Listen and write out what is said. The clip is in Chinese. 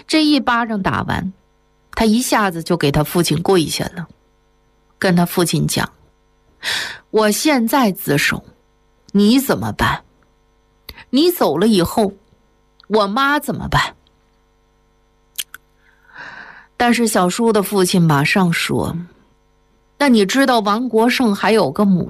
这一巴掌打完，他一下子就给他父亲跪下了，跟他父亲讲：我现在自首，你怎么办？你走了以后，我妈怎么办？但是小叔的父亲马上说：那你知道王国胜还有个母